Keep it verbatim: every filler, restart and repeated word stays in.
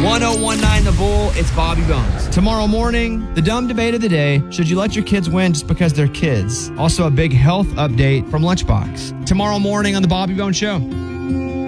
one oh one nine The Bull, it's Bobby Bones. Tomorrow morning, the dumb debate of the day, should you let your kids win just because they're kids? Also a big health update from Lunchbox. Tomorrow morning on The Bobby Bones Show.